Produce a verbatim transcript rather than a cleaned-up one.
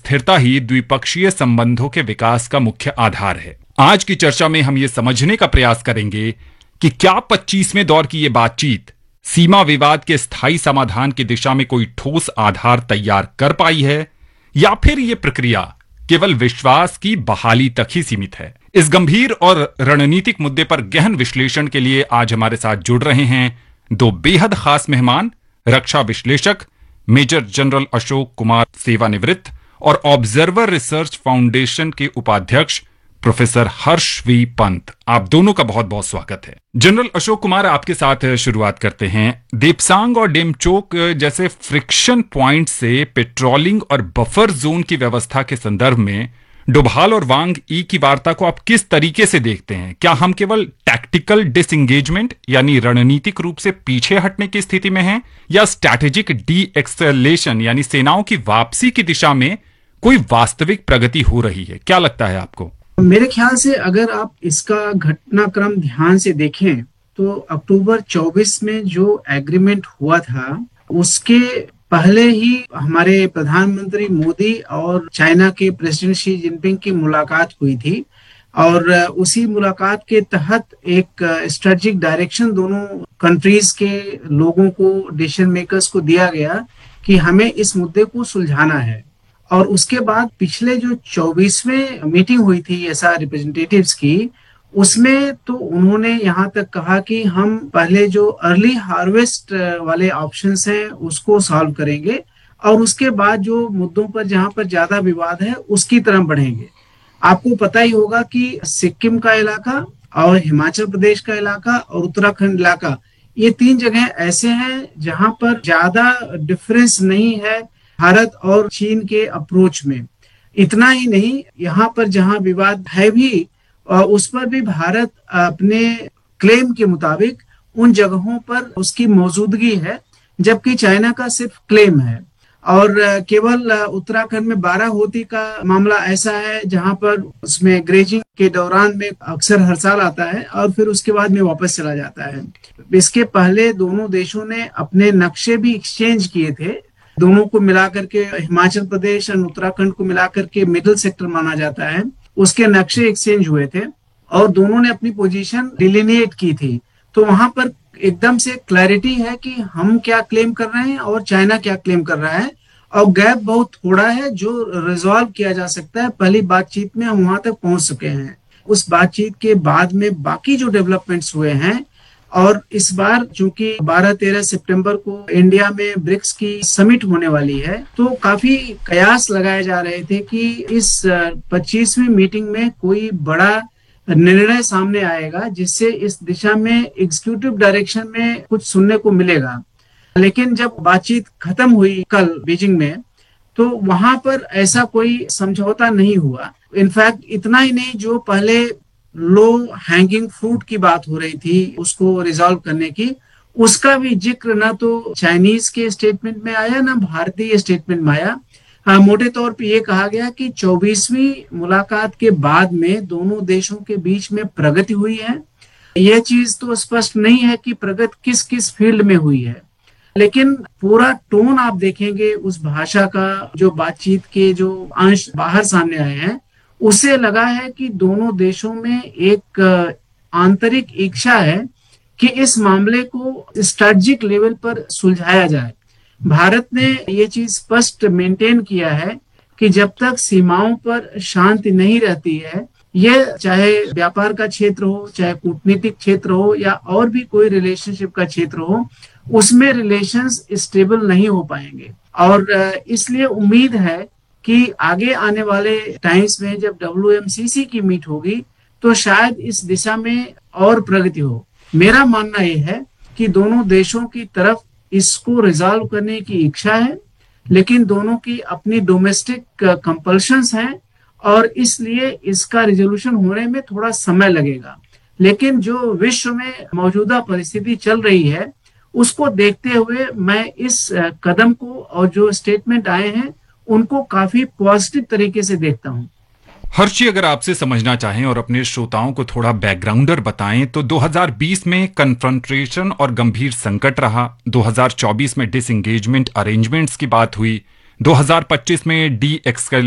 स्थिरता ही द्विपक्षीय संबंधों के विकास का मुख्य आधार है। आज की चर्चा में हम ये समझने का प्रयास करेंगे कि क्या पच्चीसवें दौर की ये बातचीत सीमा विवाद के स्थायी समाधान की दिशा में कोई ठोस आधार तैयार कर पाई है, या फिर ये प्रक्रिया केवल विश्वास की बहाली तक ही सीमित है। इस गंभीर और रणनीतिक मुद्दे पर गहन विश्लेषण के लिए आज हमारे साथ जुड़ रहे हैं दो बेहद खास मेहमान, रक्षा विश्लेषक मेजर जनरल अशोक कुमार, सेवानिवृत्त, और ऑब्जर्वर रिसर्च फाउंडेशन के उपाध्यक्ष प्रोफेसर हर्ष वी पंत। आप दोनों का बहुत बहुत स्वागत है। जनरल अशोक कुमार, आपके साथ शुरुआत करते हैं। देपसांग और डेमचोक जैसे फ्रिक्शन पॉइंट से पेट्रोलिंग और बफर जोन की व्यवस्था के संदर्भ में डोभाल और वांग ई की वार्ता को आप किस तरीके से देखते हैं? क्या हम केवल टैक्टिकल डिसएंगेजमेंट यानी रणनीतिक रूप से पीछे हटने की स्थिति में हैं, या स्ट्रैटेजिक डी एक्सेलेशन यानी सेनाओं की वापसी की दिशा में कोई वास्तविक प्रगति हो रही है? क्या लगता है आपको? मेरे ख्याल से अगर आप इसका घटनाक्रम ध्यान से देखें तो अक्टूबर चौबीस में जो एग्रीमेंट हुआ था उसके पहले ही हमारे प्रधानमंत्री मोदी और चाइना के प्रेसिडेंट शी जिनपिंग की मुलाकात हुई थी, और उसी मुलाकात के तहत एक स्ट्रेटेजिक डायरेक्शन दोनों कंट्रीज के लोगों को, डिसीजन मेकर्स को दिया गया कि हमें इस मुद्दे को सुलझाना है। और उसके बाद पिछले जो चौबीसवें मीटिंग हुई थी ऐसा रिप्रेजेंटेटिव्स की, उसमें तो उन्होंने यहाँ तक कहा कि हम पहले जो अर्ली हार्वेस्ट वाले ऑप्शंस हैं उसको सॉल्व करेंगे, और उसके बाद जो मुद्दों पर जहाँ पर ज्यादा विवाद है उसकी तरफ बढ़ेंगे। आपको पता ही होगा कि सिक्किम का इलाका और हिमाचल प्रदेश का इलाका और उत्तराखंड इलाका, ये तीन जगह ऐसे हैं जहाँ पर ज्यादा डिफरेंस नहीं है भारत और चीन के अप्रोच में। इतना ही नहीं, यहाँ पर जहाँ विवाद है भी उस पर भी भारत अपने क्लेम के मुताबिक उन जगहों पर उसकी मौजूदगी है, जबकि चाइना का सिर्फ क्लेम है। और केवल उत्तराखंड में बारह होती का मामला ऐसा है जहां पर उसमें ग्रेजिंग के दौरान में अक्सर हर साल आता है और फिर उसके बाद में वापस चला जाता है। इसके पहले दोनों देशों ने अपने नक्शे भी एक्सचेंज किए थे। दोनों को मिलाकर के हिमाचल प्रदेश और उत्तराखंड को मिलाकर के मिडिल सेक्टर माना जाता है, उसके नक्शे एक्सचेंज हुए थे और दोनों ने अपनी पोजीशन डिलिनिएट की थी। तो वहां पर एकदम से क्लैरिटी है कि हम क्या क्लेम कर रहे हैं और चाइना क्या क्लेम कर रहा है, और गैप बहुत थोड़ा है जो रिजॉल्व किया जा सकता है। पहली बातचीत में हम वहां तक पहुंच चुके हैं। उस बातचीत के बाद में बाकी जो डेवलपमेंट्स हुए हैं, और इस बार चूंकि बारह तेरह सितंबर को इंडिया में ब्रिक्स की समिट होने वाली है, तो काफी कयास लगाए जा रहे थे कि इस पच्चीसवीं मीटिंग में कोई बड़ा निर्णय सामने आएगा जिससे इस दिशा में एग्जीक्यूटिव डायरेक्शन में कुछ सुनने को मिलेगा। लेकिन जब बातचीत खत्म हुई कल बीजिंग में, तो वहां पर ऐसा कोई समझौता नहीं हुआ। इनफैक्ट इतना ही नहीं, जो पहले लो हैंगिंग फ्रूट की बात हो रही थी उसको रिजॉल्व करने की, उसका भी जिक्र ना तो चाइनीज के स्टेटमेंट में आया ना भारतीय स्टेटमेंट में आया। हाँ, मोटे तौर पे ये कहा गया कि चौबीसवीं मुलाकात के बाद में दोनों देशों के बीच में प्रगति हुई है। यह चीज तो स्पष्ट नहीं है कि प्रगति किस किस फील्ड में हुई है, लेकिन पूरा टोन आप देखेंगे उस भाषा का, जो बातचीत के जो अंश बाहर सामने आए हैं, उससे लगा है कि दोनों देशों में एक आंतरिक इच्छा है कि इस मामले को स्ट्रेटेजिक लेवल पर सुलझाया जाए। भारत ने ये चीज स्पष्ट मेंटेन किया है कि जब तक सीमाओं पर शांति नहीं रहती है, यह चाहे व्यापार का क्षेत्र हो, चाहे कूटनीतिक क्षेत्र हो, या और भी कोई रिलेशनशिप का क्षेत्र हो, उसमें रिलेशंस स्टेबल नहीं हो पाएंगे। और इसलिए उम्मीद है कि आगे आने वाले टाइम्स में जब डब्ल्यू एम सी सी की मीट होगी तो शायद इस दिशा में और प्रगति हो। मेरा मानना यह है कि दोनों देशों की तरफ इसको रिजॉल्व करने की इच्छा है, लेकिन दोनों की अपनी डोमेस्टिक कंपल्शंस हैं और इसलिए इसका रिजोल्यूशन होने में थोड़ा समय लगेगा। लेकिन जो विश्व में मौजूदा परिस्थिति चल रही है उसको देखते हुए मैं इस कदम को और जो स्टेटमेंट आए हैं उनको काफी पॉजिटिव तरीके से देखता हूं। हर्षी, अगर आपसे समझना चाहें और अपने श्रोताओं को थोड़ा बैकग्राउंडर बताएं तो दो हज़ार बीस में कन्फ्रंट्रेशन और गंभीर संकट रहा, दो हज़ार चौबीस में डिसएंगेजमेंट अरेंजमेंट्स की बात हुई, दो हज़ार पच्चीस में डी एक्सकल